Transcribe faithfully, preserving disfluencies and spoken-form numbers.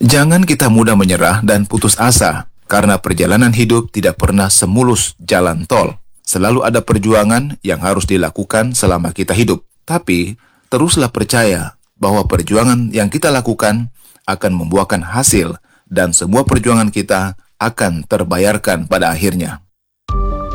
Jangan kita mudah menyerah dan putus asa, karena perjalanan hidup tidak pernah semulus jalan tol. Selalu ada perjuangan yang harus dilakukan selama kita hidup. Tapi, teruslah percaya bahwa perjuangan yang kita lakukan akan membuahkan hasil dan semua perjuangan kita akan terbayarkan pada akhirnya.